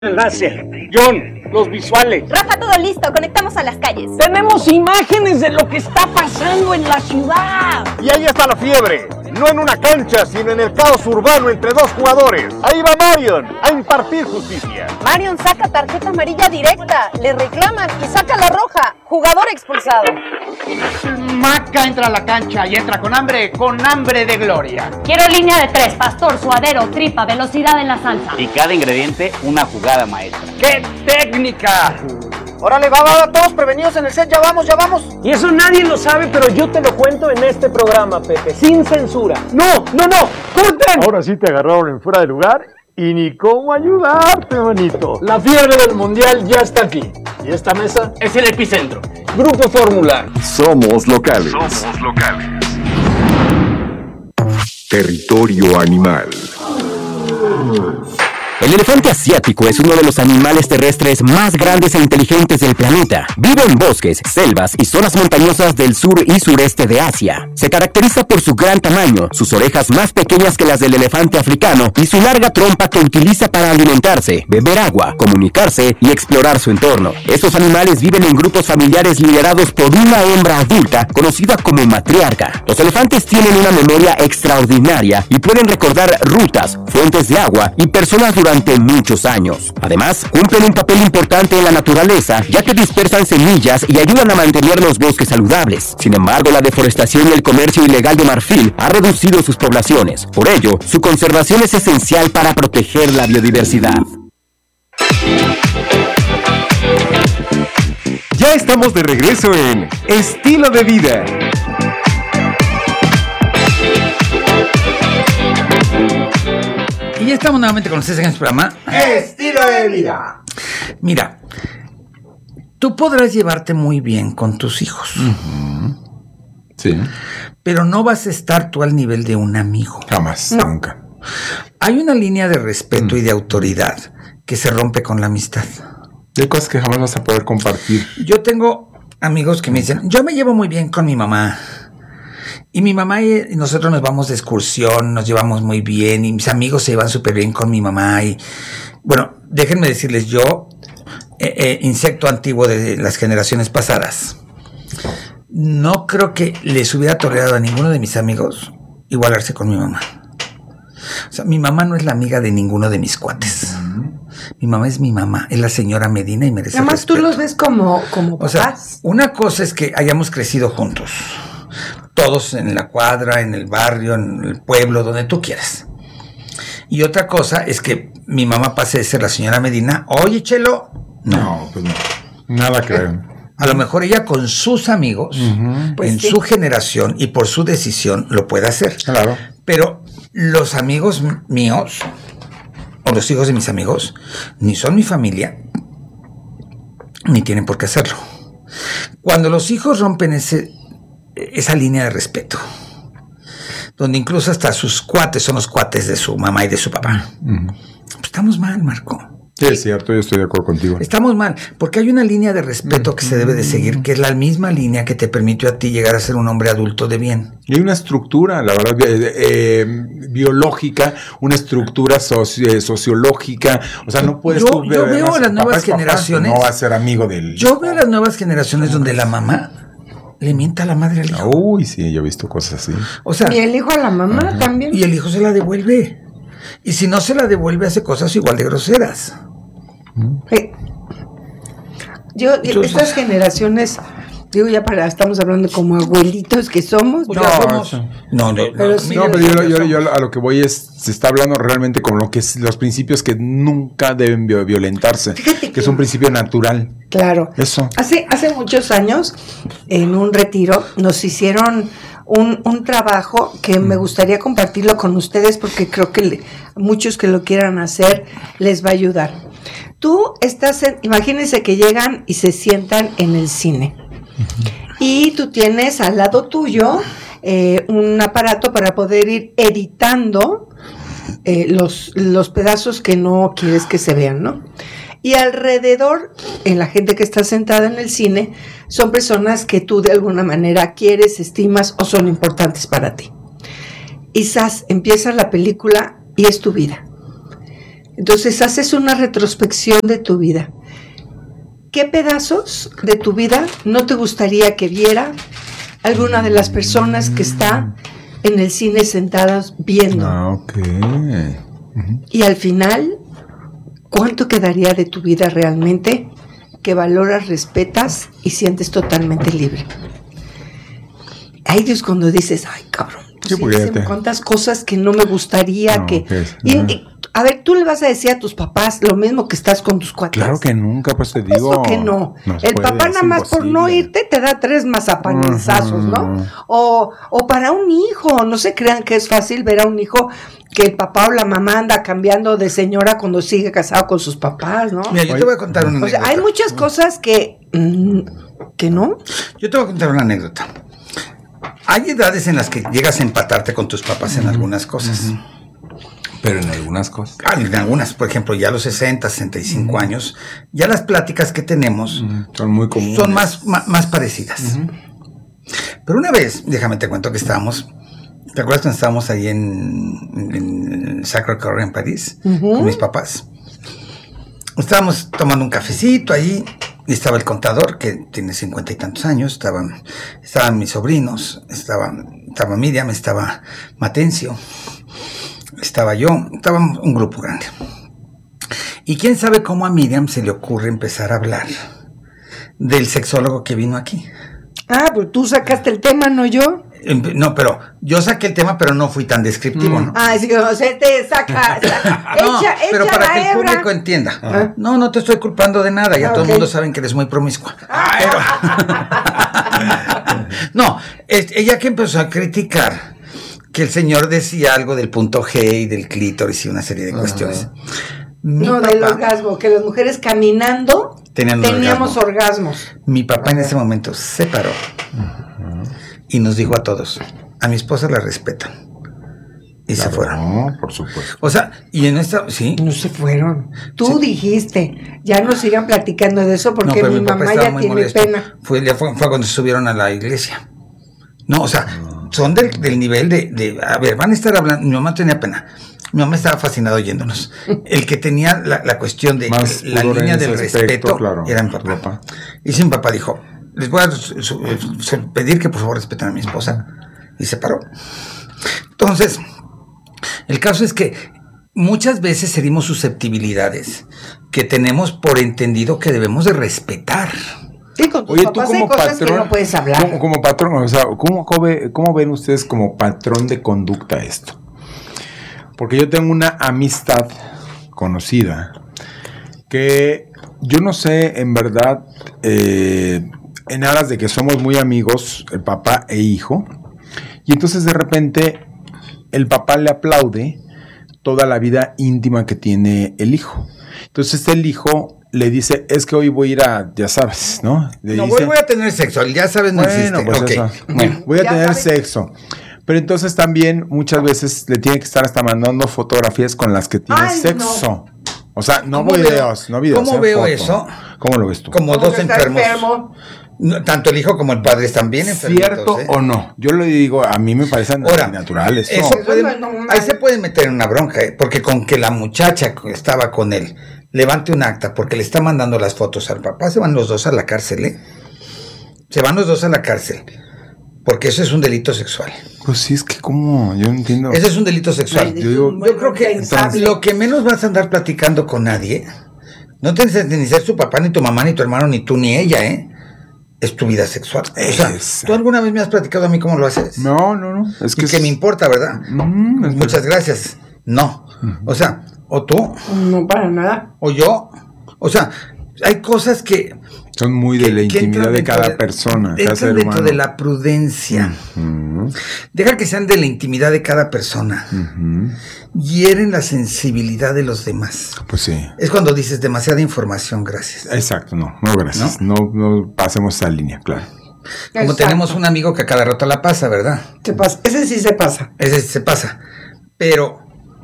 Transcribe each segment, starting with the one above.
Enlace. John, los visuales. Rafa, todo listo. Conectamos a las calles. Tenemos imágenes de lo que está pasando en la ciudad. Y ahí está la fiebre. No en una cancha, sino en el caos urbano entre dos jugadores. Ahí va Marion a impartir justicia. Marion saca tarjeta amarilla directa. Le reclaman y saca la roja. Jugador expulsado. Maca entra a la cancha y entra con hambre de gloria. Quiero línea de 3, pastor, suadero, tripa, velocidad en la salsa. Y cada ingrediente una jugada maestra. ¡Qué técnica! Órale, va, todos prevenidos en el set, ya vamos. Y eso nadie lo sabe, pero yo te lo cuento en este programa, Pepe, sin censura. ¡No! ¡Corten! Ahora sí te agarraron en fuera de lugar y ni cómo ayudarte, manito. La fiebre del mundial ya está aquí. Y esta mesa Es el epicentro. Grupo Fórmula. Somos locales. Territorio animal. El elefante asiático es uno de los animales terrestres más grandes e inteligentes del planeta. Vive en bosques, selvas y zonas montañosas del sur y sureste de Asia. Se caracteriza por su gran tamaño, sus orejas más pequeñas que las del elefante africano y su larga trompa que utiliza para alimentarse, beber agua, comunicarse y explorar su entorno. Estos animales viven en grupos familiares liderados por una hembra adulta conocida como matriarca. Los elefantes tienen una memoria extraordinaria y pueden recordar rutas, fuentes de agua y personas durante muchos años. Además, cumplen un papel importante en la naturaleza, ya que dispersan semillas y ayudan a mantener los bosques saludables. Sin embargo, la deforestación y el comercio ilegal de marfil ha reducido sus poblaciones. Por ello, su conservación es esencial para proteger la biodiversidad. Ya estamos de regreso en Estilo de Vida. Y ya estamos nuevamente con ustedes en este programa. Estilo de vida. Mira, tú podrás llevarte muy bien con tus hijos. Sí. Pero no vas a estar tú al nivel de un amigo. Jamás, nunca. Hay una línea de respeto y de autoridad que se rompe con la amistad. Hay cosas que jamás vas a poder compartir. Yo tengo amigos que me dicen, yo me llevo muy bien con mi mamá. Y mi mamá y nosotros nos vamos de excursión, nos llevamos muy bien, y mis amigos se llevan súper bien con mi mamá. Y bueno, déjenme decirles, yo, insecto antiguo de las generaciones pasadas, no creo que les hubiera tolerado a ninguno de mis amigos igualarse con mi mamá. O sea, mi mamá no es la amiga de ninguno de mis cuates. Mi mamá es mi mamá, es la señora Medina y merece Además, respeto. tú los ves como O sea, papás. una cosa es que hayamos crecido juntos. Todos en la cuadra, en el barrio, en el pueblo, donde tú quieras. Y otra cosa es que mi mamá pase de ser la señora Medina. Oye, Chelo. No, pues no. Nada que ver. A lo mejor ella con sus amigos, Pues en sí. su generación y por su decisión, lo puede hacer. Claro. Pero los amigos míos, o los hijos de mis amigos, ni son mi familia, ni tienen por qué hacerlo. Cuando los hijos rompen esa línea de respeto, donde incluso hasta sus cuates son los cuates de su mamá y de su papá, pues estamos mal, Marco. Sí, es cierto, yo estoy de acuerdo contigo. Estamos mal, porque hay una línea de respeto que se debe de seguir, que es la misma línea que te permitió a ti llegar a ser un hombre adulto de bien. Y hay una estructura, la verdad, biológica, una estructura sociológica. O sea, no puedes tú Yo veo a las nuevas papá, generaciones. no va a ser amigo del. Yo veo a las nuevas generaciones donde la mamá le mienta a la madre al hijo. Uy, sí, yo he visto cosas así. O sea, Y el hijo a la mamá también. y el hijo se la devuelve. Y si no se la devuelve, hace cosas igual de groseras. Eh, Entonces- estas generaciones, digo, estamos hablando como abuelitos que somos. Pues ya ya somos- somos. No, Pero sí, No, pero yo a lo que voy se está hablando realmente con lo que es los principios que nunca deben violentarse. Fíjate Que es un principio natural. Claro. Eso. Hace muchos años, en un retiro, nos hicieron un trabajo que me gustaría compartirlo con ustedes porque creo que muchos que lo quieran hacer les va a ayudar. Tú imagínense que llegan y se sientan en el cine. Y tú tienes al lado tuyo un aparato para poder ir editando los pedazos que no quieres que se vean, ¿no? Y alrededor, en la gente que está sentada en el cine, son personas que tú de alguna manera quieres, estimas o son importantes para ti. Y empieza la película y es tu vida. Entonces haces una retrospección de tu vida. ¿Qué pedazos de tu vida no te gustaría que viera alguna de las personas que está en el cine sentadas viendo? Ok. Y al final, ¿cuánto quedaría de tu vida realmente que valoras, respetas y sientes totalmente libre? Ahí es cuando dices, ay, cabrón, Sí, cuántas cosas que no me gustaría que... A ver, tú le vas a decir a tus papás lo mismo que estás con tus cuates. Claro que nunca, pues te digo. Eso que no. El papá nada más por no irte te da 3 mazapanizazos, ¿no? O para un hijo, no se crean que es fácil ver a un hijo que el papá o la mamá anda cambiando de señora cuando sigue casado con sus papás, ¿no? Mira, yo te voy a contar una anécdota. O sea, hay muchas cosas que no. Yo te voy a contar una anécdota. Hay edades en las que llegas a empatarte con tus papás en algunas cosas. Pero en algunas cosas. En algunas, por ejemplo, ya a los 60, 65 años, ya las pláticas que tenemos son muy comunes. Son más parecidas. Pero una vez, déjame te cuento que estábamos, ¿te acuerdas cuando estábamos ahí en Sacré-Cœur en París con mis papás? Estábamos tomando un cafecito ahí y estaba el contador que tiene 50 y tantos años, estaban mis sobrinos, estaba Miriam, estaba Matencio, estaba yo, estaba un grupo grande. Y quién sabe cómo a Miriam se le ocurre empezar a hablar del sexólogo que vino aquí. Ah, pues tú sacaste el tema, no yo. No, pero yo saqué el tema, pero no fui tan descriptivo, ¿no? Ah, sí, o sea, te saca, pero echa para la que el hebra. público entienda. No te estoy culpando de nada, ya todo el mundo sabe que eres muy promiscua. No, ella que empezó a criticar que el señor decía algo del punto G y del clítoris y una serie de cuestiones. Del orgasmo, que las mujeres caminando teníamos orgasmos. Mi papá en ese momento se paró y nos dijo a todos, a mi esposa la respetan. Y se fueron. No, por supuesto. O sea, y en esta, sí. No se fueron. Tú dijiste, ya no sigan platicando de eso porque mi mamá ya tiene molesto. pena. Fue cuando se subieron a la iglesia. No, o sea, son del nivel de, a ver, van a estar hablando, mi mamá tenía pena. Mi mamá estaba fascinada oyéndonos. El que tenía la cuestión de más la línea del respeto claro, era mi papá. Y sí, mi papá dijo, les voy a pedir que por favor respeten a mi esposa. Y se paró. Entonces, el caso es que muchas veces herimos susceptibilidades que tenemos por entendido que debemos de respetar. Sí, con tus papás hay cosas que no puedes hablar. Como patrón, o sea, ¿cómo ven ustedes como patrón de conducta esto? Porque yo tengo una amistad conocida que yo no sé, en verdad, en aras de que somos muy amigos, el papá e hijo, y entonces de repente el papá le aplaude toda la vida íntima que tiene el hijo. Entonces el hijo le dice, es que hoy voy a ir a, ya sabes, ¿no? Voy a tener sexo, ya sabes, no existe. Pues okay. Bueno, voy a tener sexo. Pero entonces también muchas veces le tiene que estar hasta mandando fotografías con las que tiene sexo. No. O sea, no videos. ¿Cómo veo eso? ¿Cómo lo ves tú? Como dos enfermos. No, tanto el hijo como el padre están bien enfermos. ¿Cierto o no? Yo le digo, a mí me parece natural eso. Ahí se puede meter en una bronca, porque con que la muchacha que estaba con él levante un acta porque le está mandando las fotos al papá, se van los dos a la cárcel, Se van los dos a la cárcel. Porque eso es un delito sexual. Pues sí, es que como, yo no entiendo. Eso es un delito sexual. Yo creo que lo que menos vas a andar platicando con nadie, no tienes que ni ser su papá, ni tu mamá, ni tu hermano, ni tú, ni ella, es tu vida sexual. O sea, ¿tú alguna vez me has platicado a mí cómo lo haces? No. Es que me importa, ¿verdad? Muchas gracias. No. O sea, o tú. No, para nada. O yo. O sea, hay cosas que son muy de la intimidad de cada persona, cada ser humano. Dentro de la prudencia. Deja que sean de la intimidad de cada persona. Hieren la sensibilidad de los demás. Pues sí. Es cuando dices demasiada información, gracias. Exacto, no gracias. No pasemos esa línea, claro. Como exacto. Tenemos un amigo que a cada rato la pasa, ¿verdad? Se pasa. Ese sí se pasa. Ese sí se pasa. Pero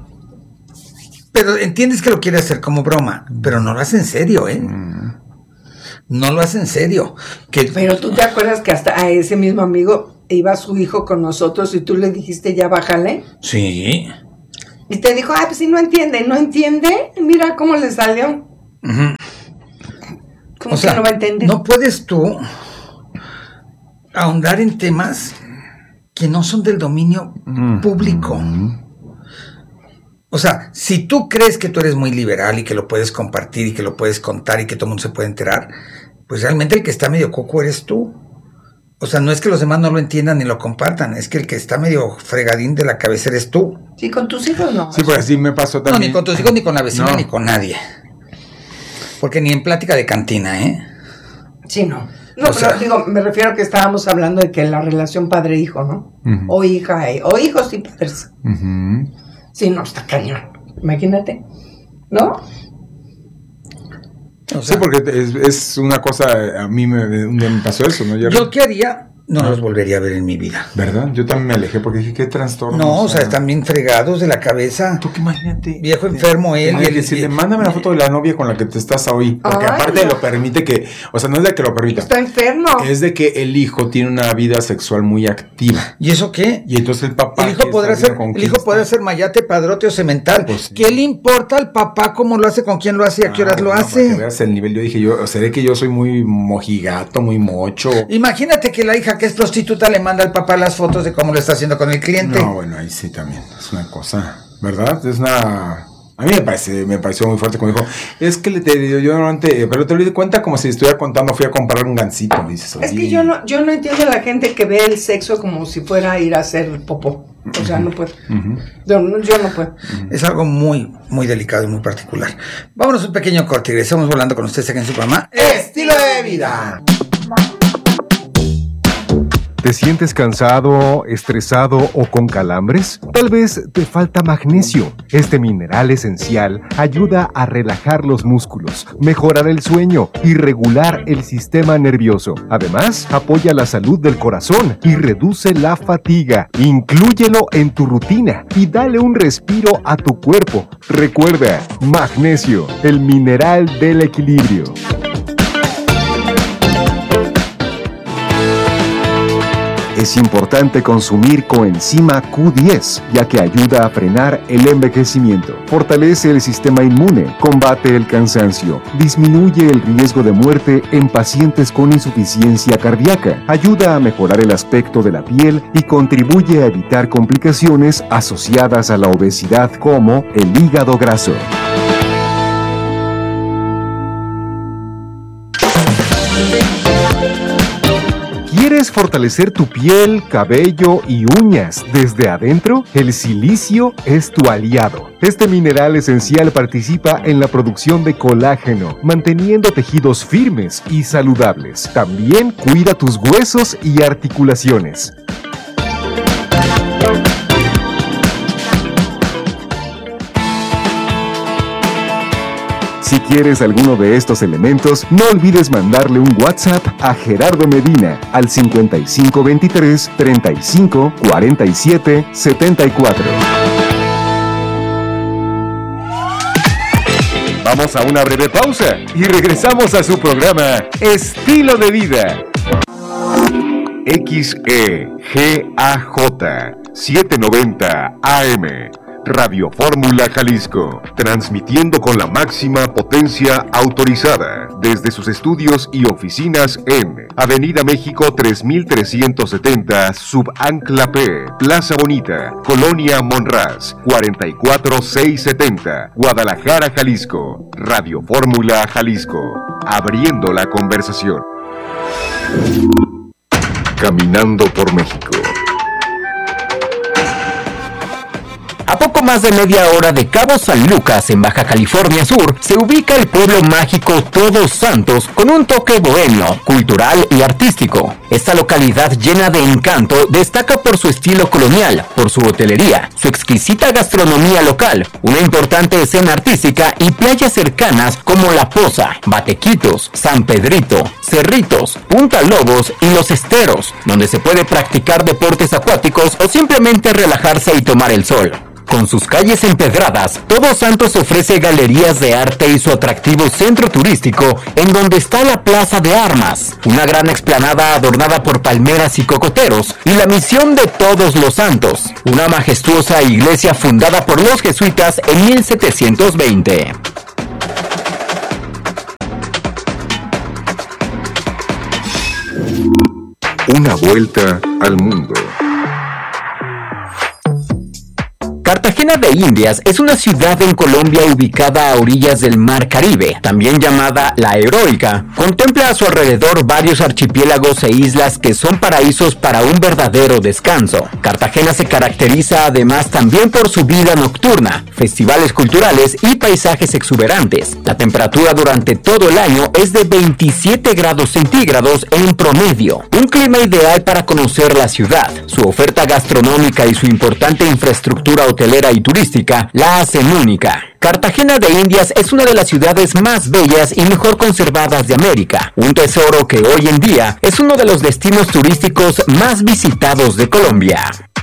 entiendes que lo quiere hacer como broma, pero no lo hace en serio, No lo hace en serio. Pero tú te acuerdas que hasta a ese mismo amigo iba su hijo con nosotros y tú le dijiste ya bájale. Sí. Y te dijo, pues si no entiende, mira cómo le salió. Uh-huh. ¿Cómo o sea, que no va a entender? No puedes tú ahondar en temas que no son del dominio público. O sea, si tú crees que tú eres muy liberal y que lo puedes compartir y que lo puedes contar y que todo el mundo se puede enterar, pues realmente el que está medio coco eres tú. O sea, no es que los demás no lo entiendan ni lo compartan, es que el que está medio fregadín de la cabeza eres tú. Sí, con tus hijos no. Sí, pues así me pasó también. No, ni con tus hijos, ni con la vecina, ni con nadie. Porque ni en plática de cantina, ¿eh? Sí, no. No, pero digo, me refiero a que estábamos hablando de que la relación padre-hijo, ¿no? Uh-huh. O hija, o hijos y padres. Uh-huh. Sí, no, está cañón. Imagínate, ¿no? O sea, sí, porque es una cosa, a mí me pasó eso, ¿no? ¿Yo qué haría? No los volvería a ver en mi vida. ¿Verdad? Yo también me alejé porque dije, qué trastorno. No, o sea, están bien fregados de la cabeza. Tú que imagínate. Viejo enfermo él. Y decirle, mándame la foto de la novia con la que te estás hoy. Porque aparte lo permite que, o sea, no es de que lo permita. Está enfermo. Es de que el hijo tiene una vida sexual muy activa. ¿Y eso qué? Y entonces el papá. El hijo podrá ser mayate, padrote o semental. Pues, ¿qué le importa al papá cómo lo hace, con quién lo hace y a qué horas lo hace? Para que veas el nivel. Yo dije, seré que yo soy muy mojigato, muy mocho. Imagínate que la hija que es prostituta le manda al papá las fotos de cómo lo está haciendo con el cliente. No, bueno, ahí sí también es una cosa, ¿verdad? Es una... A mí me pareció muy fuerte cuando dijo, es que yo normalmente, pero te lo di cuenta como si estuviera contando, fui a comprar un gansito, dices. Es que yo no entiendo a la gente que ve el sexo como si fuera a ir a hacer popó. O sea, no puedo. Uh-huh. Yo no puedo. Uh-huh. Es algo muy, muy delicado y muy particular. Vámonos un pequeño corte y regresamos volando con ustedes aquí en su programa Estilo de Vida. ¿Te sientes cansado, estresado o con calambres? Tal vez te falta magnesio. Este mineral esencial ayuda a relajar los músculos, mejorar el sueño y regular el sistema nervioso. Además, apoya la salud del corazón y reduce la fatiga. Inclúyelo en tu rutina y dale un respiro a tu cuerpo. Recuerda, magnesio, el mineral del equilibrio. Es importante consumir coenzima Q10, ya que ayuda a frenar el envejecimiento, fortalece el sistema inmune, combate el cansancio, disminuye el riesgo de muerte en pacientes con insuficiencia cardíaca, ayuda a mejorar el aspecto de la piel y contribuye a evitar complicaciones asociadas a la obesidad como el hígado graso. ¿Quieres fortalecer tu piel, cabello y uñas desde adentro? El silicio es tu aliado. Este mineral esencial participa en la producción de colágeno, manteniendo tejidos firmes y saludables. También cuida tus huesos y articulaciones. Si quieres alguno de estos elementos, no olvides mandarle un WhatsApp a Gerardo Medina al 5523 35 47 74. Vamos a una breve pausa y regresamos a su programa Estilo de Vida. XEGAJ 790 AM Radio Fórmula Jalisco, transmitiendo con la máxima potencia autorizada desde sus estudios y oficinas en Avenida México 3370, Subancla P, Plaza Bonita, Colonia Monraz, 44670, Guadalajara, Jalisco. Radio Fórmula Jalisco, abriendo la conversación. Caminando por México. A poco más de media hora de Cabo San Lucas, en Baja California Sur, se ubica el pueblo mágico Todos Santos con un toque bohemio, cultural y artístico. Esta localidad llena de encanto destaca por su estilo colonial, por su hotelería, su exquisita gastronomía local, una importante escena artística y playas cercanas como La Poza, Batequitos, San Pedrito, Cerritos, Punta Lobos y Los Esteros, donde se puede practicar deportes acuáticos o simplemente relajarse y tomar el sol. Con sus calles empedradas, Todos Santos ofrece galerías de arte y su atractivo centro turístico, en donde está la Plaza de Armas, una gran explanada adornada por palmeras y cocoteros, y la Misión de Todos los Santos, una majestuosa iglesia fundada por los jesuitas en 1720. Una vuelta al mundo. Cartagena de Indias es una ciudad en Colombia ubicada a orillas del Mar Caribe, también llamada La Heroica. Contempla a su alrededor varios archipiélagos e islas que son paraísos para un verdadero descanso. Cartagena se caracteriza además también por su vida nocturna, festivales culturales y paisajes exuberantes. La temperatura durante todo el año es de 27 grados centígrados en promedio, un clima ideal para conocer la ciudad. Su oferta gastronómica y su importante infraestructura hotelera y turística la hacen única. Cartagena de Indias es una de las ciudades más bellas y mejor conservadas de América, un tesoro que hoy en día es uno de los destinos turísticos más visitados de Colombia.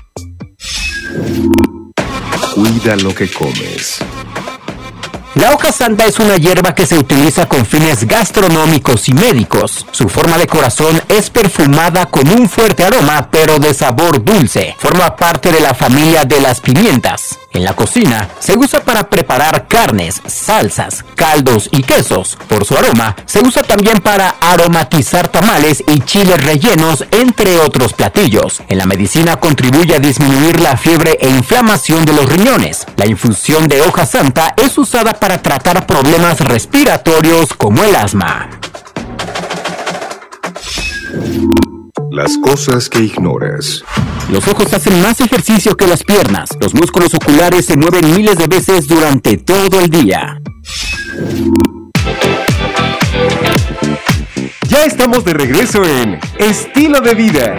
Cuida lo que comes. La hoja santa es una hierba que se utiliza con fines gastronómicos y médicos. Su forma de corazón es perfumada con un fuerte aroma, pero de sabor dulce. Forma parte de la familia de las pimientas. En la cocina se usa para preparar carnes, salsas, caldos y quesos. Por su aroma, se usa también para aromatizar tamales y chiles rellenos, entre otros platillos. En la medicina contribuye a disminuir la fiebre e inflamación de los riñones. La infusión de hoja santa es usada para tratar problemas respiratorios como el asma. Las cosas que ignoras. Los ojos hacen más ejercicio que las piernas. Los músculos oculares se mueven miles de veces durante todo el día. Ya estamos de regreso en Estilo de Vida.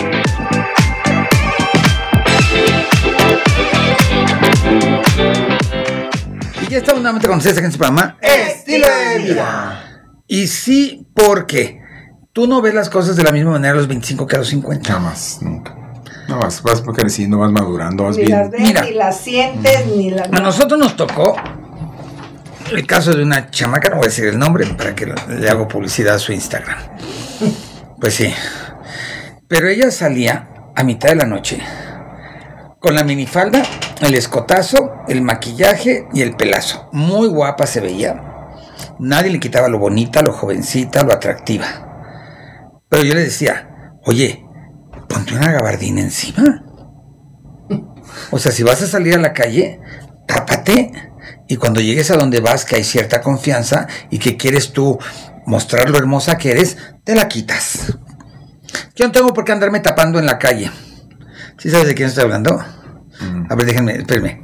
Y ya estamos nuevamente con ustedes aquí en su programa Estilo de Vida. Y sí, porque tú no ves las cosas de la misma manera a los 25 que a los 50. Jamás, nunca. No, vas creciendo, vas madurando, vas ni bien. Las ves, ni las sientes, ni las... A nosotros nos tocó el caso de una chamaca, no voy a decir el nombre para que le hago publicidad a su Instagram. Pues sí. Pero ella salía a mitad de la noche con la minifalda, el escotazo, el maquillaje y el pelazo. Muy guapa se veía. Nadie le quitaba lo bonita, lo jovencita, lo atractiva. Pero yo le decía, oye, ponte una gabardina encima. O sea, si vas a salir a la calle, tápate. Y cuando llegues a donde vas, que hay cierta confianza y que quieres tú mostrar lo hermosa que eres, te la quitas. Yo no tengo por qué andarme tapando en la calle. ¿Sí sabes de quién estoy hablando? A ver, déjenme, espérenme.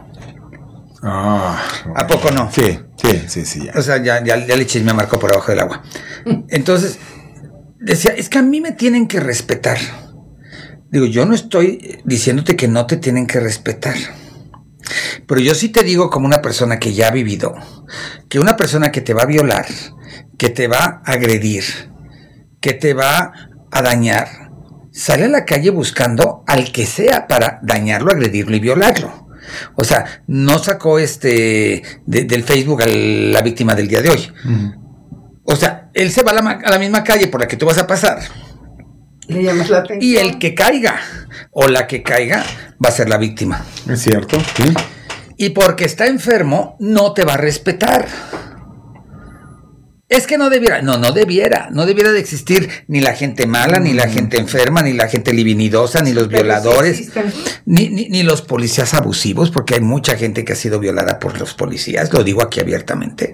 ¿A poco no? Sí, ya. O sea, ya le eché y me marcó por abajo del agua. Entonces, decía, es que a mí me tienen que respetar. Digo, yo no estoy diciéndote que no te tienen que respetar. Pero yo sí te digo, como una persona que ya ha vivido, que una persona que te va a violar, que te va a agredir, que te va a dañar, sale a la calle buscando al que sea para dañarlo, agredirlo y violarlo. O sea, no sacó del Facebook a la víctima del día de hoy. O sea, él se va a la misma calle por la que tú vas a pasar. Le llamas la atención. Y el que caiga o la que caiga va a ser la víctima. Es cierto, sí. Y porque está enfermo, no te va a respetar. Es que no debiera de existir ni la gente mala, ni la gente enferma, ni la gente libidinosa, ni los violadores, ni los policías abusivos, porque hay mucha gente que ha sido violada por los policías, lo digo aquí abiertamente.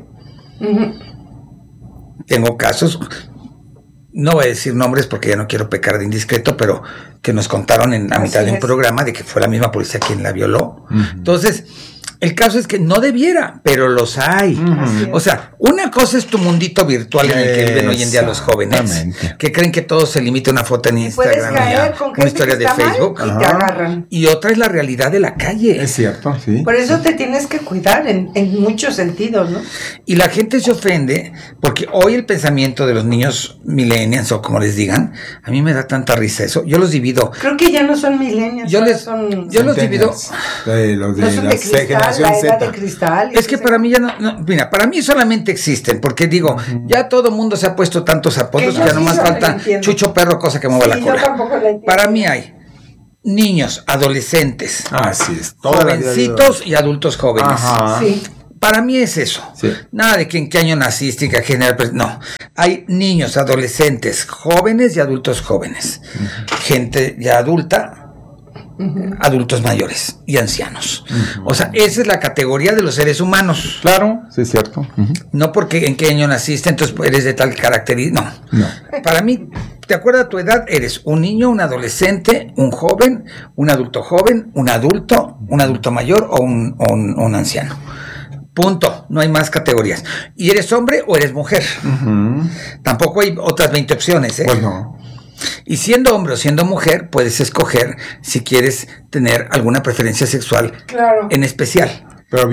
Tengo casos, no voy a decir nombres porque ya no quiero pecar de indiscreto, pero que nos contaron a mitad de un programa de que fue la misma policía quien la violó. Entonces, El caso es que no debiera, pero los hay. O sea, una cosa es tu mundito virtual en el que viven hoy en día los jóvenes, que creen que todo se limita a una foto en Instagram, una historia de Facebook, y te agarran. Y otra es la realidad de la calle. Es cierto, sí. Por eso te tienes que cuidar en muchos sentidos, ¿no? Y la gente se ofende porque hoy el pensamiento de los niños millennials, o como les digan, a mí me da tanta risa eso. Yo los divido. Creo que ya no son millennials. Yo los divido. Los de son la de cristal, generación la edad Z. de cristal. Es que para mí ya no, mira, para mí solamente existen, porque digo, ya todo el mundo se ha puesto tantos apodos que ya nomás falta Chucho Perro, cosa que mueva la cola. Yo tampoco la entiendo. Para mí hay niños, adolescentes, Así es. jovencitos y adultos jóvenes. Ajá. Sí. Para mí es eso. Sí. Nada de que en qué año naciste y qué género. No. Hay niños, adolescentes, jóvenes y adultos jóvenes. Gente ya adulta, adultos mayores y ancianos. O sea, esa es la categoría de los seres humanos. Claro, sí es cierto. No porque en qué año naciste, entonces eres de tal característica. No. Para mí, de acuerdo a tu edad, eres un niño, un adolescente, un joven, un adulto joven, un adulto mayor o un anciano. Punto. No hay más categorías. ¿Y eres hombre o eres mujer? Tampoco hay otras 20 opciones, ¿eh? Pues no. Y siendo hombre o siendo mujer, puedes escoger si quieres tener alguna preferencia sexual en especial. Pero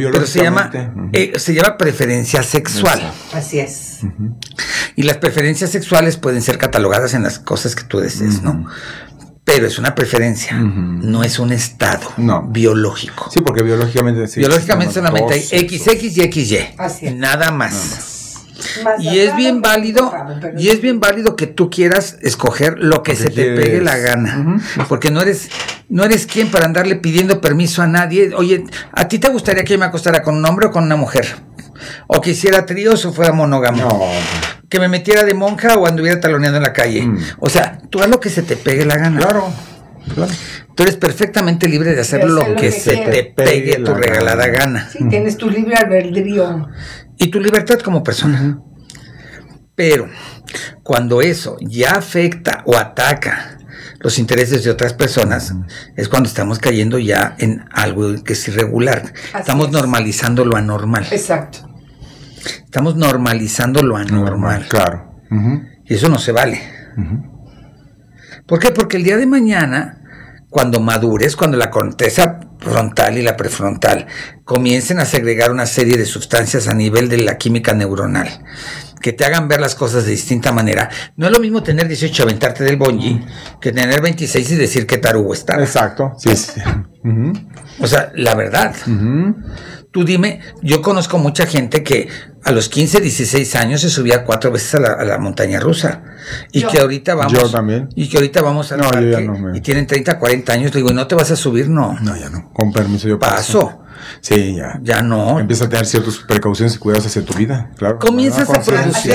se llama preferencia sexual. Así es. Y las preferencias sexuales pueden ser catalogadas en las cosas que tú desees, ¿no? Pero es una preferencia, no es un estado biológico. Sí, porque biológicamente solamente hay XX y XY, nada más. Y es bien válido, que tú quieras escoger lo que se te pegue la gana, porque no eres quien para andarle pidiendo permiso a nadie. Oye, ¿a ti te gustaría que yo me acostara con un hombre o con una mujer? O que hiciera tríos o fuera monógamo. No. Que me metiera de monja o anduviera taloneando en la calle. O sea, tú haz lo que se te pegue la gana. Claro. Tú eres perfectamente libre de hacer lo que se te pegue tu regalada gana. Sí, tienes tu libre albedrío. Y tu libertad como persona. Pero cuando eso ya afecta o ataca los intereses de otras personas, es cuando estamos cayendo ya en algo que es irregular. Estamos normalizando lo anormal. Exacto. Estamos normalizando lo anormal. Claro. Y eso no se vale. ¿Por qué? Porque el día de mañana, cuando madures, cuando la corteza frontal y la prefrontal comiencen a segregar una serie de sustancias a nivel de la química neuronal, que te hagan ver las cosas de distinta manera. No es lo mismo tener 18 y aventarte del bungee que tener 26 y decir que tarugo está. Exacto. Sí. O sea, la verdad. Tú dime, yo conozco mucha gente que a los 15, 16 años se subía 4 veces a la montaña rusa. Y que ahorita vamos. Yo también. Y que ahorita vamos al parque y tienen 30, 40 años. Le digo, ¿no te vas a subir? No. No, ya no. Con permiso, yo paso. Sí, ya. Ya no. Empieza a tener ciertas precauciones y cuidados hacia tu vida, claro. Comienzas a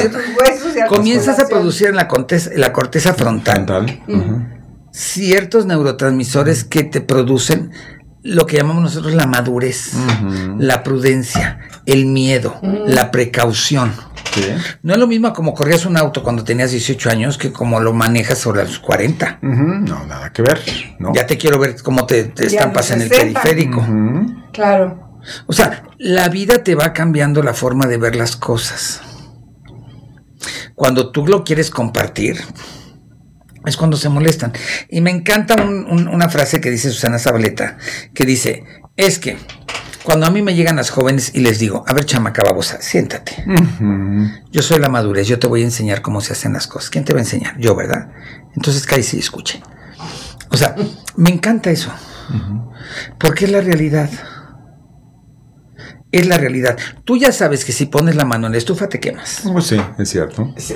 producir en la corteza frontal. Ciertos neurotransmisores que te producen lo que llamamos nosotros la madurez, la prudencia, el miedo, la precaución. Sí. No es lo mismo como corrías un auto cuando tenías 18 años que como lo manejas sobre los 40. No, nada que ver. No. Ya te quiero ver cómo te estampas en el periférico. Claro. O sea, la vida te va cambiando la forma de ver las cosas. Cuando tú lo quieres compartir, es cuando se molestan. Y me encanta una frase que dice Susana Zabaleta, que dice, es que cuando a mí me llegan las jóvenes y les digo, a ver, chamaca babosa, siéntate. Yo soy la madurez, yo te voy a enseñar cómo se hacen las cosas. ¿Quién te va a enseñar? Yo, ¿verdad? Entonces cállese y escuche. O sea, me encanta eso. Porque es la realidad. Es la realidad. Tú ya sabes que si pones la mano en la estufa te quemas. Pues sí, es cierto. Sí.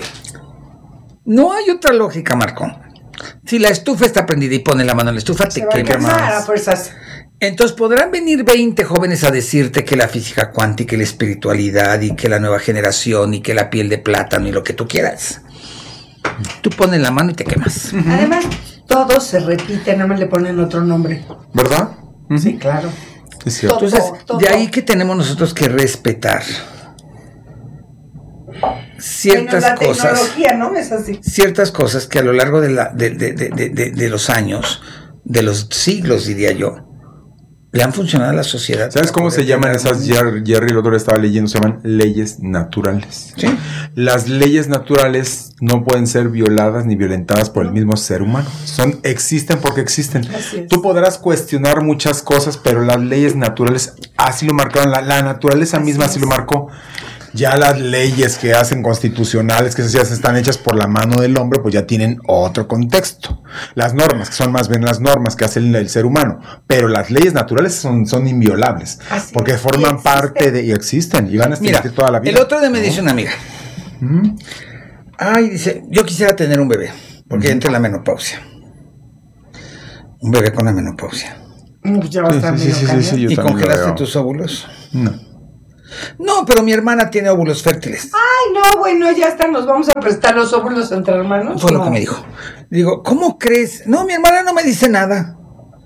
No hay otra lógica, Marco. Si la estufa está prendida y pones la mano en la estufa, te quemas. Entonces podrán venir 20 jóvenes a decirte que la física cuántica y la espiritualidad y que la nueva generación y que la piel de plátano y lo que tú quieras. Tú pones la mano y te quemas. Además, todo se repite, nada más le ponen otro nombre. ¿Verdad? Sí, claro. Es cierto. Entonces, de ahí que tenemos nosotros que respetar ciertas cosas. Tecnología, ¿no? Es así. Ciertas cosas que a lo largo de los años, de los siglos, diría yo, le han funcionado a la sociedad. ¿Sabes cómo se llaman esas? Jerry el otro día estaba leyendo, se llaman leyes naturales. ¿Sí? Las leyes naturales no pueden ser violadas ni violentadas por el mismo ser humano. Existen porque existen. Tú podrás cuestionar muchas cosas, pero las leyes naturales así lo marcaron. La naturaleza misma así lo marcó. Ya las leyes que hacen constitucionales, que están hechas por la mano del hombre, pues ya tienen otro contexto. Las normas, que son más bien las normas que hace el ser humano, pero las leyes naturales son inviolables, porque forman parte de, y existen, y van a existir toda la vida. El otro día me dice una amiga, dice, yo quisiera tener un bebé, porque entra en la menopausia. Un bebé con la menopausia. Ya va a estar medio ¿Y congelaste tus óvulos? No, pero mi hermana tiene óvulos fértiles. Ay, no, bueno, ya hasta nos vamos a prestar los óvulos entre hermanos. Fue lo que me dijo. Digo, ¿cómo crees? No, mi hermana no me dice nada.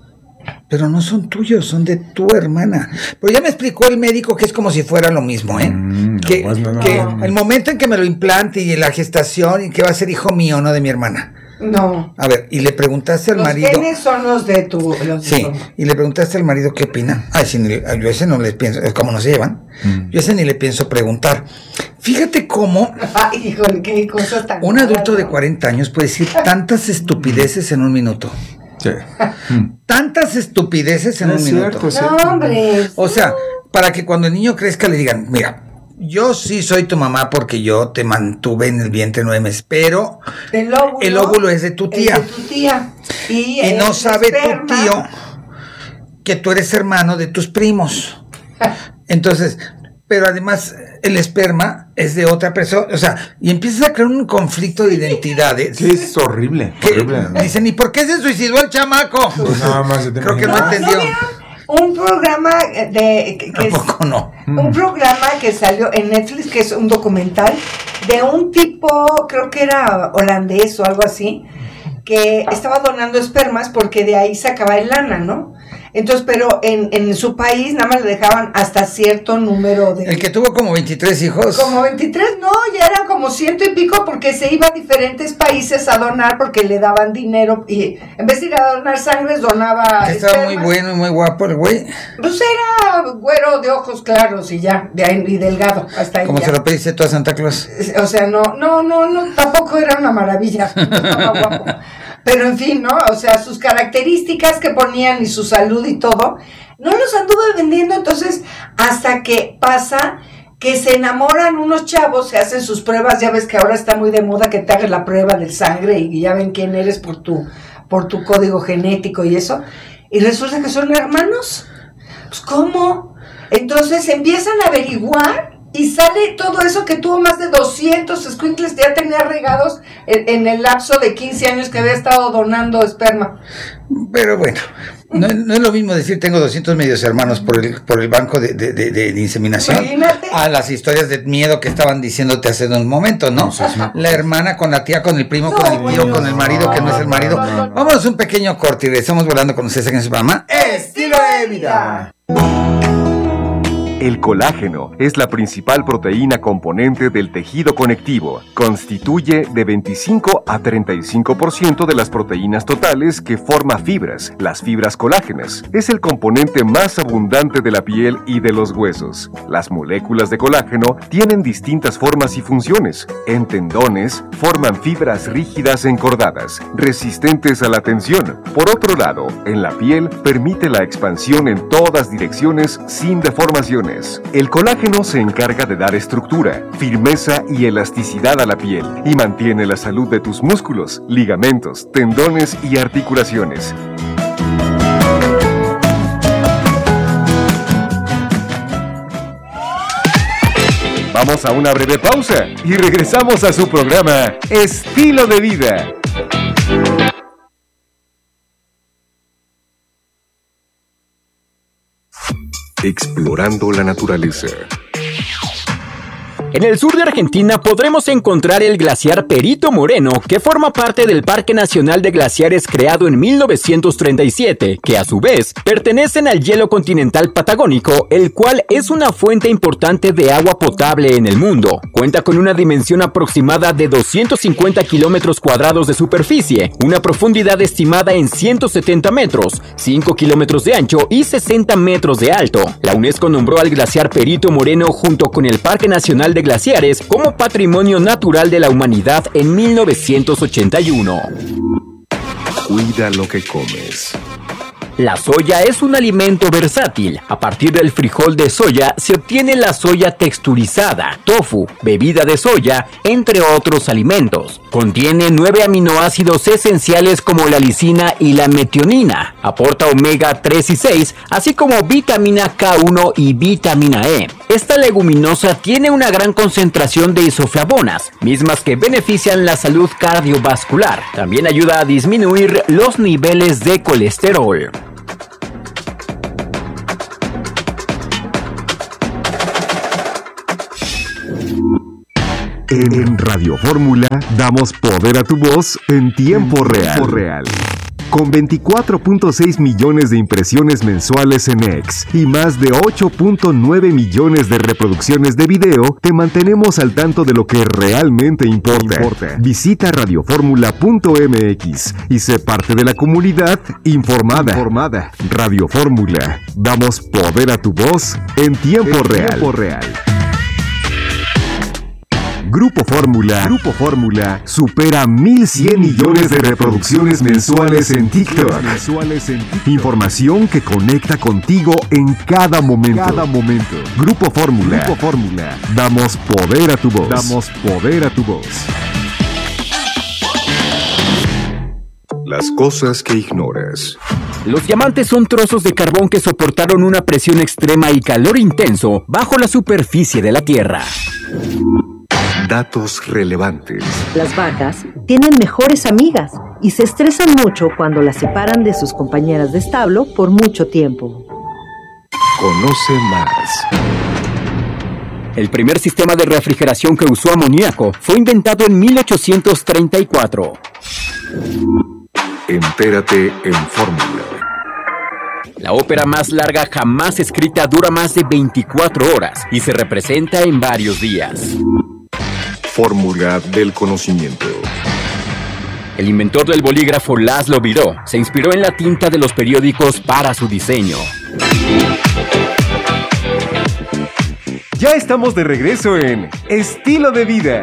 Pero no son tuyos, son de tu hermana. Pero ya me explicó el médico que es como si fuera lo mismo, ¿eh? Que el momento en que me lo implante y la gestación y que va a ser hijo mío, no de mi hermana. No. A ver, y le preguntaste al marido. Los genes son los de tu. Y le preguntaste al marido qué opina. Yo ese no les pienso, como no se llevan. Yo ese ni le pienso preguntar. Fíjate cómo. Ay, híjole, qué cosa tan. Un adulto de 40 años puede decir tantas estupideces en un minuto. Sí. Tantas estupideces en un minuto. No, hombre. O sea, para que cuando el niño crezca le digan, mira, yo sí soy tu mamá porque yo te mantuve en el vientre 9 meses, pero el óvulo es de tu tía. Es de tu tía. Y no sabe tu tío que tú eres hermano de tus primos. Entonces, pero además el esperma es de otra persona, o sea, y empiezas a crear un conflicto de identidades. Sí, es horrible. ¿No? Dicen, ¿y por qué se suicidó el chamaco? Pues nada más. Creo que no entendió. Un programa Tampoco no. Un programa que salió en Netflix, que es un documental de un tipo, creo que era holandés o algo así, que estaba donando espermas porque de ahí sacaba el lana, ¿no? Entonces, pero en su país nada más le dejaban hasta cierto número de... El que tuvo como 23 hijos. Como 23, no, ya eran como 100 y pico porque se iba a diferentes países a donar porque le daban dinero y en vez de ir a donar sangre, donaba que estaba muy bueno y muy guapo el güey. Pues era güero de ojos claros y ya, de ahí, y delgado, hasta ahí. Como ya. se lo pediste tú a Santa Claus. O sea, no, tampoco era una maravilla, estaba guapo. Pero en fin, ¿no? O sea, sus características que ponían y su salud y todo, no los anduvo vendiendo. Entonces, hasta que pasa que se enamoran unos chavos, se hacen sus pruebas, ya ves que ahora está muy de moda que te hagas la prueba del sangre y ya ven quién eres por tu código genético y eso, y resulta que son hermanos. Pues, ¿cómo? Entonces empiezan a averiguar y sale todo eso que tuvo más de 200 escuincles, ya tenía regados en el lapso de 15 años que había estado donando esperma. Pero bueno, no es lo mismo decir tengo 200 medios hermanos por el banco de inseminación. Imagínate. A las historias de miedo que estaban diciéndote hace un momento, ¿no? La hermana con la tía, con el primo, con el tío, con el marido que no es el marido. Vamos a un pequeño corte y regresamos volando con ustedes en su programa Estilo de Vida. El colágeno es la principal proteína componente del tejido conectivo. Constituye de 25 a 35% de las proteínas totales que forma fibras, las fibras colágenas. Es el componente más abundante de la piel y de los huesos. Las moléculas de colágeno tienen distintas formas y funciones. En tendones, forman fibras rígidas encordadas, resistentes a la tensión. Por otro lado, en la piel, permite la expansión en todas direcciones sin deformaciones. El colágeno se encarga de dar estructura, firmeza y elasticidad a la piel y mantiene la salud de tus músculos, ligamentos, tendones y articulaciones. Vamos a una breve pausa y regresamos a su programa Estilo de Vida. Explorando la naturaleza. En el sur de Argentina podremos encontrar el glaciar Perito Moreno, que forma parte del Parque Nacional de Glaciares creado en 1937, que a su vez pertenecen al hielo continental patagónico, el cual es una fuente importante de agua potable en el mundo. Cuenta con una dimensión aproximada de 250 kilómetros cuadrados de superficie, una profundidad estimada en 170 metros, 5 kilómetros de ancho y 60 metros de alto. La UNESCO nombró al glaciar Perito Moreno junto con el Parque Nacional de Glaciares como Patrimonio Natural de la Humanidad en 1981. Cuida lo que comes. La soya es un alimento versátil. A partir del frijol de soya se obtiene la soya texturizada, tofu, bebida de soya, entre otros alimentos. Contiene 9 aminoácidos esenciales como la lisina y la metionina. Aporta omega 3 y 6, así como vitamina K1 y vitamina E. Esta leguminosa tiene una gran concentración de isoflavonas, mismas que benefician la salud cardiovascular. También ayuda a disminuir los niveles de colesterol. En Radio Fórmula damos poder a tu voz en tiempo real. Con 24.6 millones de impresiones mensuales en X y más de 8.9 millones de reproducciones de video, te mantenemos al tanto de lo que realmente importa. Visita radioformula.mx y sé parte de la comunidad informada. Radio Fórmula, damos poder a tu voz en tiempo real. Grupo Fórmula supera 1.100 millones de reproducciones mensuales en TikTok. Información que conecta contigo en cada momento. Grupo Fórmula. Damos poder a tu voz. Las cosas que ignoras. Los diamantes son trozos de carbón que soportaron una presión extrema y calor intenso bajo la superficie de la Tierra. Datos relevantes. Las vacas tienen mejores amigas y se estresan mucho cuando las separan de sus compañeras de establo por mucho tiempo. Conoce más. El primer sistema de refrigeración que usó amoníaco fue inventado en 1834. Entérate en Fórmula. La ópera más larga jamás escrita dura más de 24 horas y se representa en varios días. Fórmula del conocimiento. El inventor del bolígrafo Laszlo Biró se inspiró en la tinta de los periódicos para su diseño. Ya estamos de regreso en Estilo de Vida.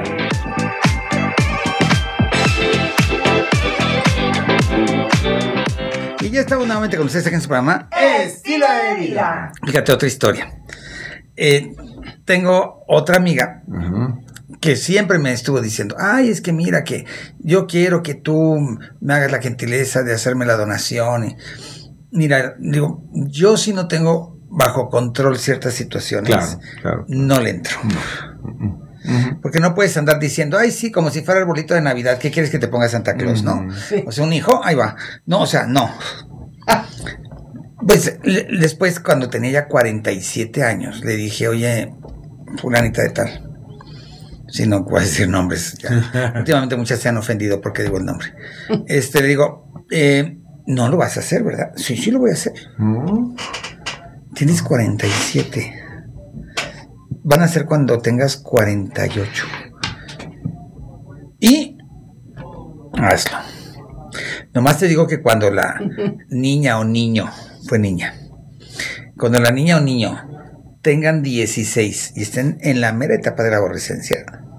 Y ya estamos nuevamente con ustedes aquí en su programa Estilo de Vida. Fíjate, otra historia. Tengo otra amiga que siempre me estuvo diciendo, ay, es que mira que yo quiero que tú me hagas la gentileza de hacerme la donación. Y, mira, digo, yo si no tengo bajo control ciertas situaciones, claro. No le entro. Porque no puedes andar diciendo, ay, sí, como si fuera el bolito de Navidad, ¿qué quieres que te ponga Santa Claus? ¿No? Sí. O sea, un hijo, ahí va. No, o sea, no. Pues después, cuando tenía ya 47 años, le dije, oye, fulanita de tal. Si no puedo decir nombres. Ya. Últimamente muchas se han ofendido porque digo el nombre. Le digo, no lo vas a hacer, ¿verdad? Sí, sí lo voy a hacer. Tienes 47. Van a ser cuando tengas 48. Y hazlo. Nomás te digo que cuando la niña o niño, fue niña, cuando la niña o niño tengan 16 y estén en la mera etapa de la adolescencia,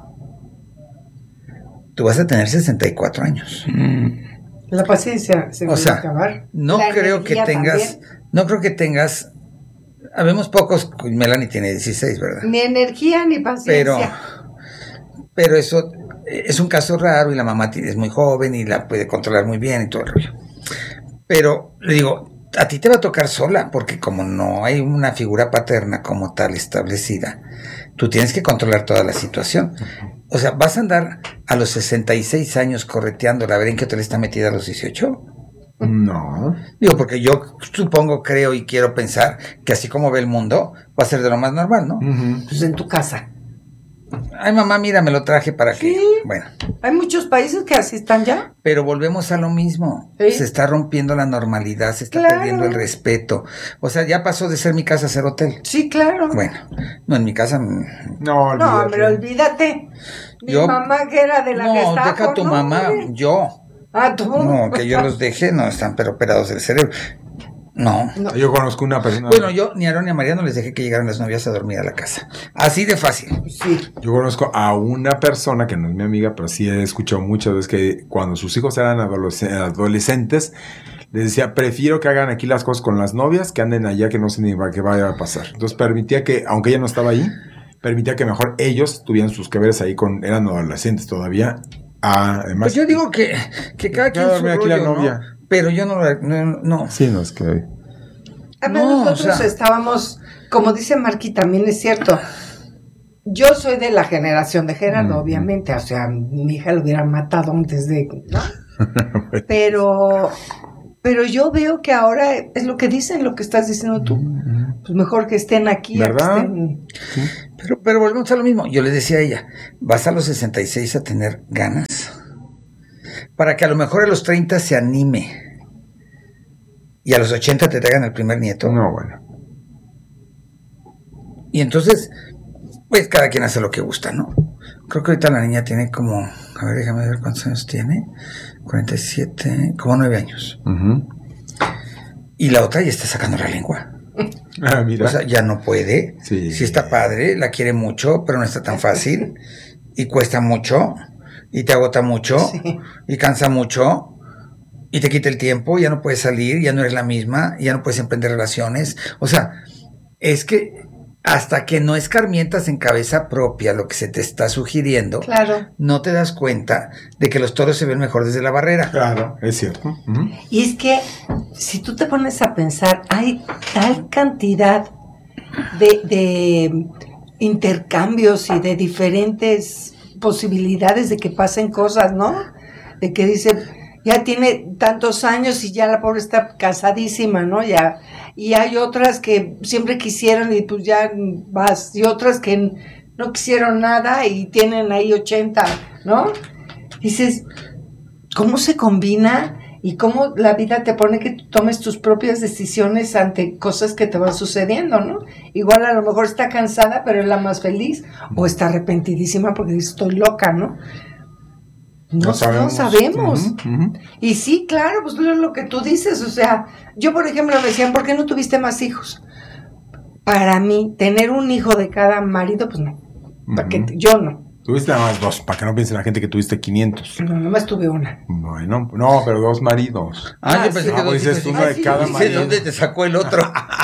tú vas a tener 64 años. La paciencia se va a acabar. No creo que tengas, habemos pocos, Melanie tiene 16, ¿verdad? Ni energía ni paciencia. Pero eso es un caso raro y la mamá es muy joven y la puede controlar muy bien y todo el rollo. Pero le digo, a ti te va a tocar sola, porque como no hay una figura paterna como tal establecida, tú tienes que controlar toda la situación. O sea, ¿vas a andar a los 66 años correteándola a ver en qué hotel está metida a los 18? No. Digo, porque yo supongo, creo y quiero pensar que así como ve el mundo, va a ser de lo más normal, ¿no? Pues en tu casa. Ay, mamá, mira, me lo traje para que... Bueno. Hay muchos países que así están ya. Pero volvemos a lo mismo. ¿Sí? Se está rompiendo la normalidad, se está perdiendo el respeto. O sea, ya pasó de ser mi casa a ser hotel. Sí, claro. Bueno, no, en mi casa... No, No, pero olvídate. Mi mamá que era de la Gestapo. No, deja a tu mamá, yo. Ah, tú. No, que yo los deje, no, están pero operados del cerebro. No. Yo conozco una persona. Bueno, yo ni a Aaron ni a Mariano les dejé que llegaran las novias a dormir a la casa. Así de fácil. Sí. Yo conozco a una persona que no es mi amiga, pero sí he escuchado muchas veces que cuando sus hijos eran adolescentes, les decía, prefiero que hagan aquí las cosas con las novias, que anden allá, que no sé ni qué vaya a pasar. Entonces permitía que, aunque ella no estaba ahí, permitía que mejor ellos tuvieran sus que veres ahí eran adolescentes todavía. Además, Pues yo digo que cada quien su aquí la rollo, novia. ¿no? Pero yo no. Sí, no, es que... Además, nosotros estábamos, como dice Marqui, también es cierto. Yo soy de la generación de Gerardo, obviamente. O sea, mi hija lo hubiera matado antes de... ¿no? Pero yo veo que ahora es lo que dicen, lo que estás diciendo tú. Pues mejor que estén aquí. ¿Verdad? Que estén... Pero volvemos a lo mismo. Yo le decía a ella, vas a los 66 a tener ganas para que a lo mejor a los 30 se anime y a los 80 te traigan el primer nieto. No, bueno. Y entonces, pues cada quien hace lo que gusta, ¿no? Creo que ahorita la niña tiene como, a ver, déjame ver cuántos años tiene. 47, como 9 años. Y la otra ya está sacando la lengua. Ah, mira. O sea, ya no puede. Sí. Sí está padre, la quiere mucho, pero no está tan fácil. Y cuesta mucho. Y te agota mucho. Sí. Y cansa mucho. Y te quita el tiempo. Ya no puedes salir. Ya no eres la misma. Ya no puedes emprender relaciones. O sea, es que hasta que no escarmientas en cabeza propia lo que se te está sugiriendo, Claro. no te das cuenta de que los toros se ven mejor desde la barrera. Claro, es cierto. Y es que si tú te pones a pensar, hay tal cantidad de intercambios y de diferentes posibilidades de que pasen cosas, ¿no? De que dice, ya tiene tantos años y ya la pobre está casadísima, ¿no? Ya. Y hay otras que siempre quisieron y pues ya vas. Y otras que no quisieron nada y tienen ahí 80, ¿no? Dices, ¿cómo se combina? Y cómo la vida te pone que tú tomes tus propias decisiones ante cosas que te van sucediendo, ¿no? Igual a lo mejor está cansada, pero es la más feliz. O está arrepentidísima porque dice, estoy loca, ¿no? No sabemos. Y sí, claro, pues es lo que tú dices. O sea, yo por ejemplo me decían, ¿por qué no tuviste más hijos? Para mí, tener un hijo de cada marido, pues no. Porque yo no. Tuviste nada más 2, para que no piense la gente que tuviste 500. No, nomás tuve una. Bueno, no, pero 2 maridos. Yo pensé que dices uno de cada marido. ¿De dónde te sacó el otro?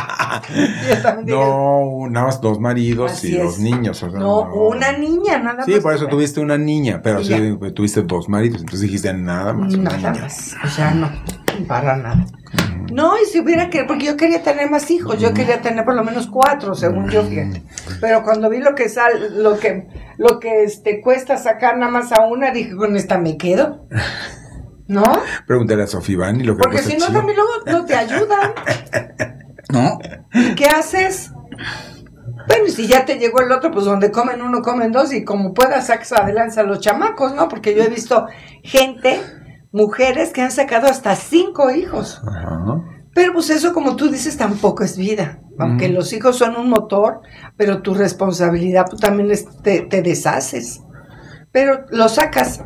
No, nada más 2 maridos Así y 2 es. niños. O sea, No, una niña, nada más. Sí, por eso tuviste una niña, pero Y sí, tuviste 2 maridos, entonces dijiste nada más. una Nada niña. más. O sea, no, para nada. No, y si hubiera que, porque yo quería tener más hijos, yo quería tener por lo menos 4, según yo, fíjate. Pero cuando vi lo que cuesta sacar nada más a una, dije, con esta me quedo. ¿No? Pregúntale a Sofía Iván y lo que Porque cuesta si no, chido. también luego no te ayudan. ¿No? ¿Y qué haces? Bueno, y si ya te llegó el otro, pues donde comen uno, comen 2, y como puedas sacas adelante a los chamacos, ¿no? Porque yo he visto mujeres que han sacado hasta 5 hijos. Ajá. Pero pues eso, como tú dices, tampoco es vida. Aunque los hijos son un motor, pero tu responsabilidad pues, también te deshaces. Pero lo sacas.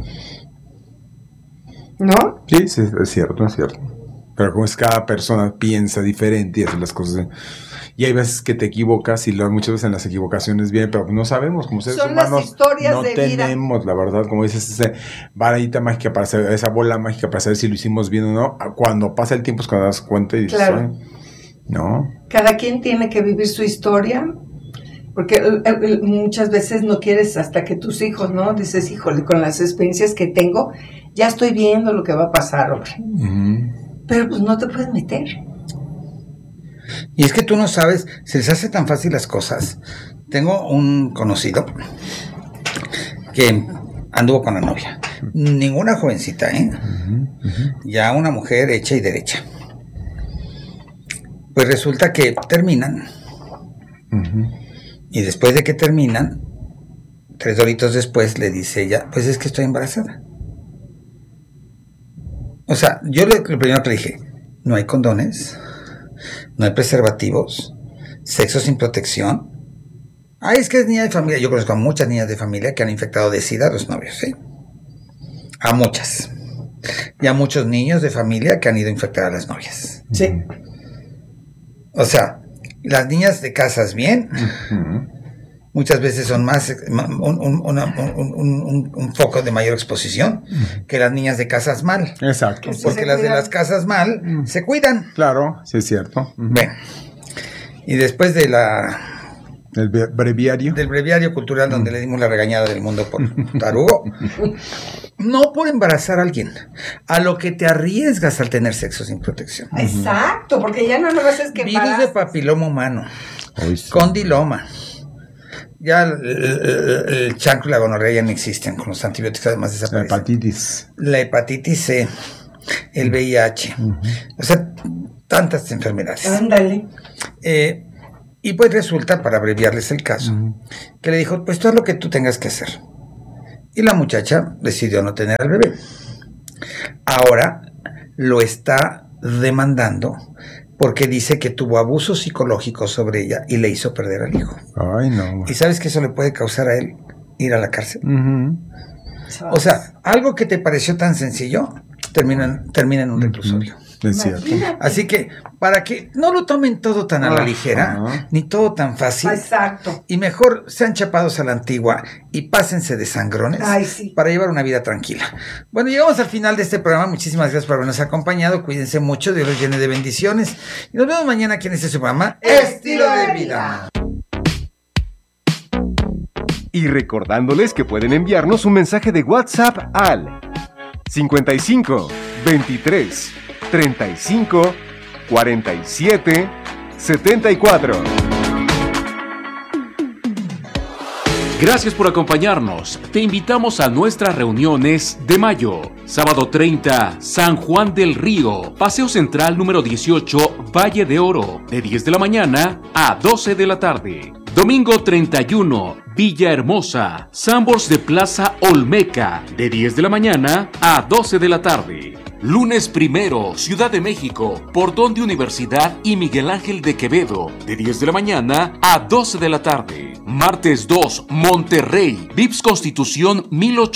¿No? Sí, es cierto, es cierto. Pero como es cada persona piensa diferente y hace las cosas. Y hay veces que te equivocas y muchas veces en las equivocaciones vienen, pero no sabemos, como seres Son humanos las historias no de vida. tenemos, la verdad, como dices, esa varita mágica para saber, esa bola mágica para saber si lo hicimos bien o no. Cuando pasa el tiempo es cuando das cuenta y dices, Claro. "Ay, no". Cada quien tiene que vivir su historia. Porque muchas veces no quieres hasta que tus hijos, ¿no? Dices, híjole, con las experiencias que tengo, ya estoy viendo lo que va a pasar, hombre. Pero pues no te puedes meter. Y es que tú no sabes, se les hace tan fácil las cosas. Tengo un conocido que anduvo con la novia. Ninguna jovencita, ¿eh? Ya una mujer hecha y derecha. Pues resulta que terminan. Y después de que terminan, 3 horitos después le dice ella, pues es que estoy embarazada. O sea, yo lo primero que le dije, no hay condones, no hay preservativos, sexo sin protección. Ay, es que es niña de familia. Yo conozco a muchas niñas de familia que han infectado de SIDA a los novios, ¿sí? A muchas. Y a muchos niños de familia que han ido a infectar a las novias. Sí. O sea, las niñas de casas bien, muchas veces son más un foco de mayor exposición que las niñas de casas mal. Exacto. Porque las de las casas mal se cuidan. Claro, sí es cierto. Bueno, y después de del breviario. Del breviario cultural donde le dimos la regañada del mundo por tarugo. No por embarazar a alguien, a lo que te arriesgas al tener sexo sin protección. Exacto, porque ya no nomás es que virus de papiloma humano, condiloma. Ya el chancro y la gonorrea ya no existen, con los antibióticos además desaparecen. La hepatitis C, el VIH, o sea, tantas enfermedades. Ándale. Y pues resulta, para abreviarles el caso, que le dijo, pues tú haz lo que tú tengas que hacer. Y la muchacha decidió no tener al bebé. Ahora lo está demandando porque dice que tuvo abuso psicológico sobre ella y le hizo perder al hijo. Ay, no. ¿Y sabes que eso le puede causar a él ir a la cárcel? O sea, algo que te pareció tan sencillo termina en un reclusorio. Es cierto. Así que, para que no lo tomen todo tan a la ligera, ni todo tan fácil. Exacto. Y mejor sean chapados a la antigua y pásense de sangrones para llevar una vida tranquila. Bueno, llegamos al final de este programa. Muchísimas gracias por habernos acompañado. Cuídense mucho, Dios los llene de bendiciones. Y nos vemos mañana aquí en este su programa, Estilo de Vida. Y recordándoles que pueden enviarnos un mensaje de WhatsApp al 55 23 35 47 74. Gracias por acompañarnos. Te invitamos a nuestras reuniones de mayo. Sábado 30, San Juan del Río, Paseo Central número 18, Valle de Oro, de 10 de la mañana a 12 de la tarde. Domingo 31, Villahermosa, Sambors de Plaza Olmeca, de 10 de la mañana a 12 de la tarde. Lunes 1, Ciudad de México, Portón de Universidad y Miguel Ángel de Quevedo, de 10 de la mañana a 12 de la tarde. Martes 2, Monterrey, Vips Constitución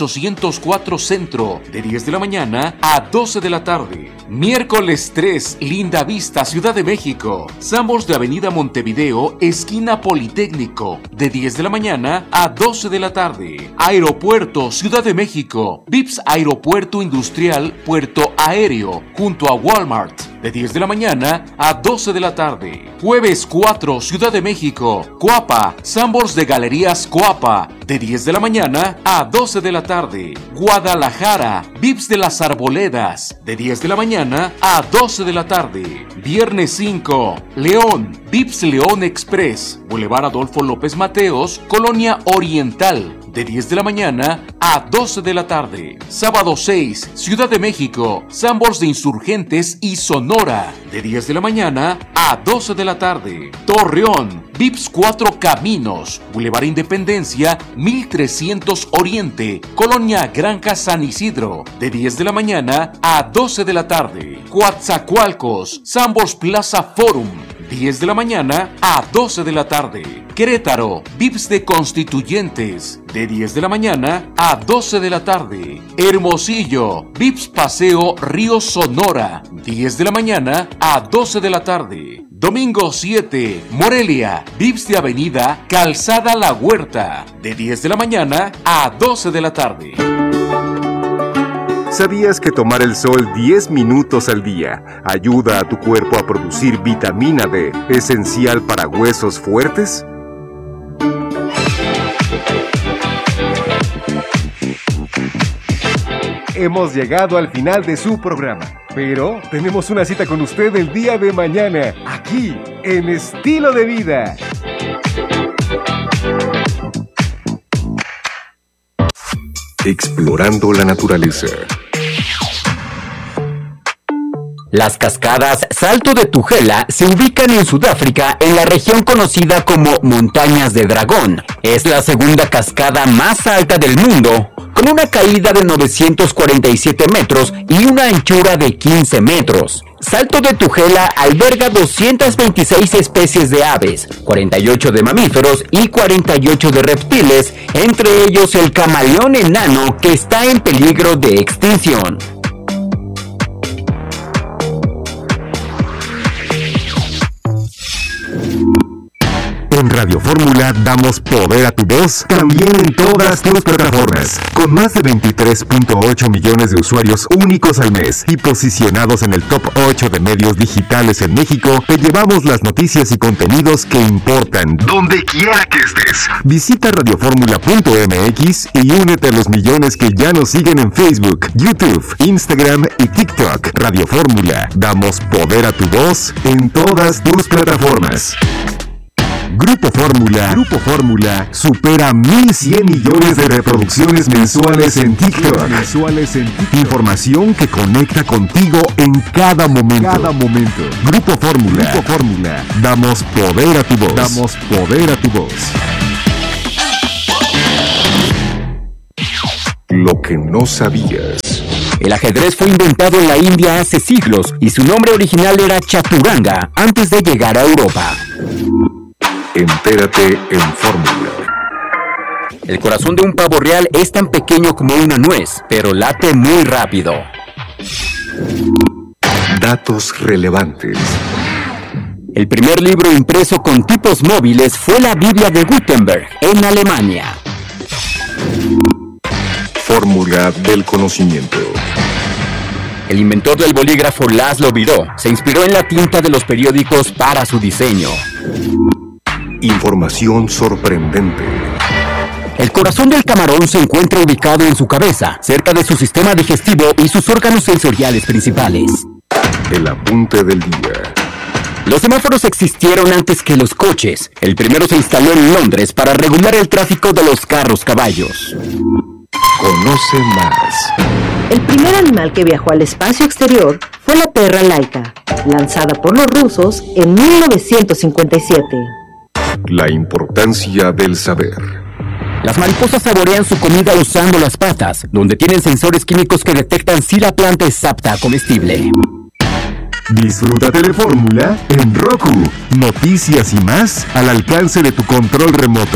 1804 Centro, de 10 de la mañana a 12 de la tarde. Miércoles 3, Linda Vista, Ciudad de México, Sambors de Avenida Montevideo, esquina Politécnico, de 10 de la mañana a 12 de la tarde. Aeropuerto, Ciudad de México, Vips Aeropuerto Industrial, Puerto Aéreo, junto a Walmart, de 10 de la mañana a 12 de la tarde. Jueves 4, Ciudad de México, Coapa, Sambors de Galerías Coapa, de 10 de la mañana a 12 de la tarde. Guadalajara, Vips de las Arboledas, de 10 de la mañana a 12 de la tarde. Viernes 5, León, Vips León Express, Boulevard Adolfo López Mateos, Colonia Oriental, de 10 de la mañana a 12 de la tarde. Sábado 6, Ciudad de México, Sambors de Insurgentes y Sonora, de 10 de la mañana a 12 de la tarde. Torreón, Vips 4 Caminos, Boulevard Independencia, 1300 Oriente, Colonia Granja San Isidro, de 10 de la mañana a 12 de la tarde. Coatzacoalcos, Sambors Plaza Forum, 10 de la mañana a 12 de la tarde. Querétaro, Vips de Constituyentes, de 10 de la mañana a 12 de la tarde. Hermosillo, Vips Paseo Río Sonora, 10 de la mañana a 12 de la tarde. Domingo 7, Morelia, Vips de Avenida Calzada La Huerta, de 10 de la mañana a 12 de la tarde. ¿Sabías que tomar el sol 10 minutos al día ayuda a tu cuerpo a producir vitamina D, esencial para huesos fuertes? Hemos llegado al final de su programa, pero tenemos una cita con usted el día de mañana, aquí, en Estilo de Vida. Explorando la naturaleza. Las cascadas Salto de Tugela se ubican en Sudáfrica en la región conocida como Montañas de Dragón. Es la segunda cascada más alta del mundo, con una caída de 947 metros y una anchura de 15 metros. Salto de Tugela alberga 226 especies de aves, 48 de mamíferos y 48 de reptiles, entre ellos el camaleón enano que está en peligro de extinción. En Radio Fórmula damos poder a tu voz también en todas tus plataformas. Con más de 23.8 millones de usuarios únicos al mes y posicionados en el top 8 de medios digitales en México, te llevamos las noticias y contenidos que importan, donde quiera que estés. Visita radioformula.mx y únete a los millones que ya nos siguen en Facebook, YouTube, Instagram y TikTok. Radio Fórmula, damos poder a tu voz en todas tus plataformas. Grupo Fórmula supera 1,100 millones de reproducciones mensuales en TikTok. Información que conecta contigo en cada momento. Grupo Fórmula. Damos poder a tu voz. Lo que no sabías. El ajedrez fue inventado en la India hace siglos y su nombre original era Chaturanga antes de llegar a Europa. Entérate en Fórmula. El corazón de un pavo real es tan pequeño como una nuez, pero late muy rápido. Datos relevantes. El primer libro impreso con tipos móviles fue la Biblia de Gutenberg, en Alemania. Fórmula del conocimiento. El inventor del bolígrafo Laszlo Biró se inspiró en la tinta de los periódicos para su diseño. Información sorprendente. El corazón del camarón se encuentra ubicado en su cabeza, cerca de su sistema digestivo y sus órganos sensoriales principales. El apunte del día. Los semáforos existieron antes que los coches. El primero se instaló en Londres para regular el tráfico de los carros-caballos. Conoce más. El primer animal que viajó al espacio exterior fue la perra Laika, lanzada por los rusos en 1957. La importancia del saber. Las mariposas saborean su comida usando las patas, donde tienen sensores químicos que detectan si la planta es apta a comestible. Disfruta Telefórmula en Roku. Noticias y más al alcance de tu control remoto.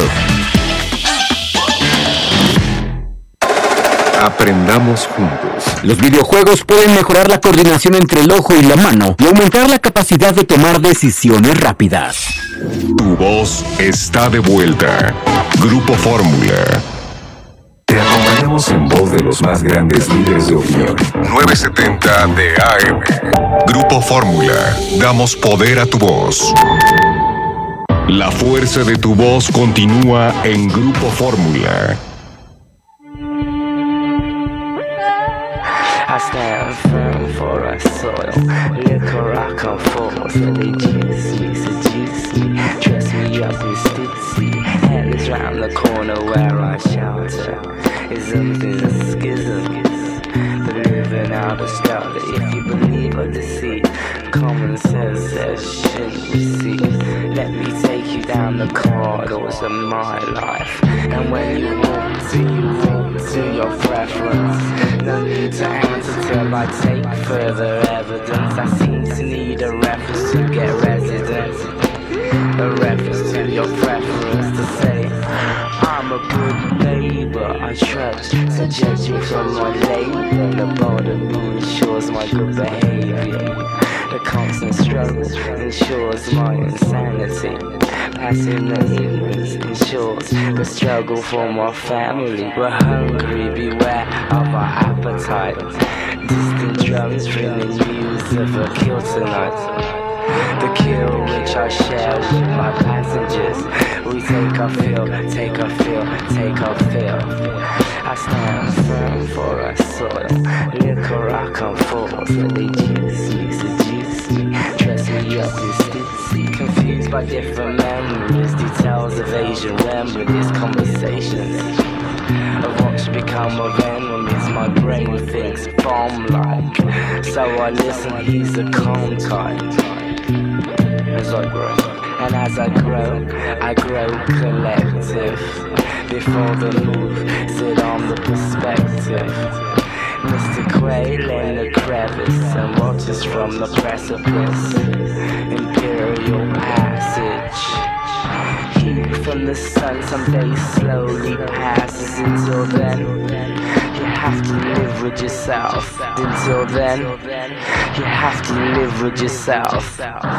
Aprendamos juntos. Los videojuegos pueden mejorar la coordinación entre el ojo y la mano y aumentar la capacidad de tomar decisiones rápidas. Tu voz está de vuelta. Grupo Fórmula. Te acompañamos en voz de los más grandes líderes de opinión. 970 de AM. Grupo Fórmula. Damos poder a tu voz. La fuerza de tu voz continúa en Grupo Fórmula. I stand firm for our soil. Liquor I come forth, they juice me, seduce me, dress me up in stitsy. Hell is round the corner where I shelter. Isms is a schism. Living out a scout. If you believe or deceit, common sense says shouldn't receive. Let me take you down the corridors of my life. And when you walk to your preference. No need to answer till I take further evidence. I seem to need a reference to get residence. A reference to your preference to say I'm a good neighbor. I trust to judge you from my label. The board of me ensures my good behavior. The constant struggle ensures my insanity. Passing the ignorance ensures the struggle for my family. We're hungry, beware of our appetite. Distant drums ringing news of a kill tonight. The kill which I share with my passengers. We take our fill, take our fill, take our fill. I stand firm for our soil. Liquor I come forth, they juice me, seduce me, dress me up in stitsy. Confused by different memories, details of Asian remedies, conversations. I've watched become of enemies, my brain thinks bomb-like. So I listen, he's a calm type. As I grow, and as I grow collective. Before the move, sit on the perspective. Mr. Quail in the crevice and watches from the precipice. Imperial passage. Heat from the sun someday slowly passes. Until then, you have to live with yourself. Until then, you have to live with yourself.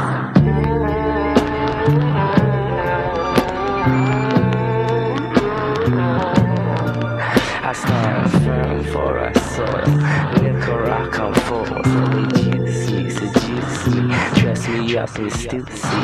I stand firm for a soil. Liquor I come forth. They juice me, seduce me, dress me up in Stussy.